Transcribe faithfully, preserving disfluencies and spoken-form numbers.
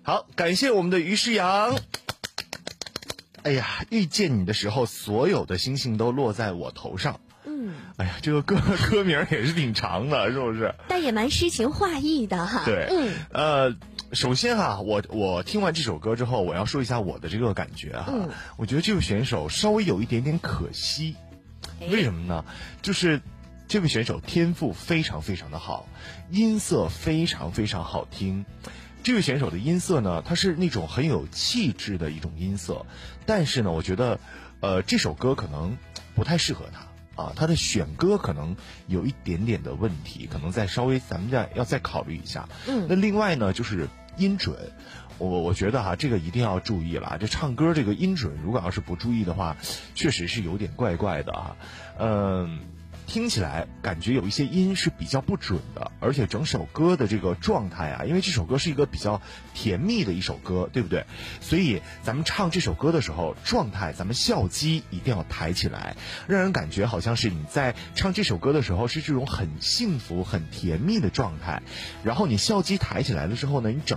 好，感谢我们的于诗阳。哎呀，遇见你的时候，所有的星星都落在我头上。 嗯， 哎呀，这个歌歌名也是挺长的，是不是？ 但也蛮诗情画意的哈。 对， 嗯， 呃，首先哈，我我听完这首歌之后，我要说一下我的这个感觉哈。 嗯， 我觉得这位选手稍微有一点点可惜，为什么呢？就是这位选手天赋非常非常的好，音色非常非常好听。这位选手的音色呢，它是那种很有气质的一种音色，但是呢，我觉得，呃，这首歌可能不太适合他啊，他的选歌可能有一点点的问题，可能再稍微咱们再要再考虑一下。 嗯， 那另外呢，就是音准，我我觉得哈，这个一定要注意了，这唱歌这个音准，如果要是不注意的话，确实是有点怪怪的啊，嗯。听起来感觉有一些音是比较不准的，而且整首歌的这个状态啊，因为这首歌是一个比较甜蜜的一首歌，对不对？所以咱们唱这首歌的时候，状态咱们笑肌一定要抬起来，让人感觉好像是你在唱这首歌的时候是这种很幸福、很甜蜜的状态。然后你笑肌抬起来了之后呢，你整